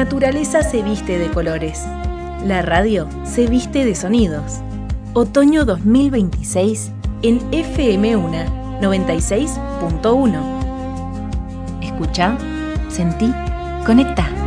naturaleza se viste de colores. La radio se viste de sonidos. Otoño 2026 en FM UNA 96.1. Escucha, sentí, conecta.